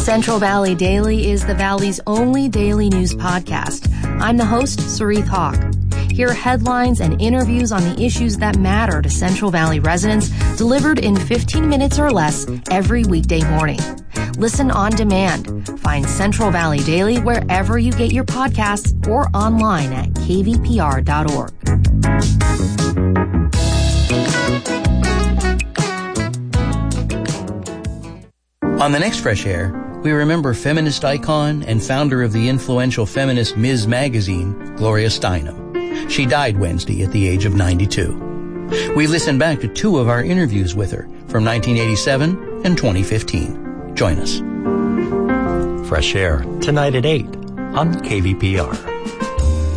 Central Valley Daily is the Valley's only daily news podcast. I'm the host, Sarith Hawk. Hear headlines and interviews on the issues that matter to Central Valley residents, delivered in 15 minutes or less every weekday morning. Listen on demand. Find Central Valley Daily wherever you get your podcasts or online at kvpr.org. On the next Fresh Air, we remember feminist icon and founder of the influential feminist Ms. Magazine, Gloria Steinem. She died Wednesday at the age of 92. We listen back to two of our interviews with her from 1987 and 2015. Join us. Fresh Air, tonight at 8 on KVPR.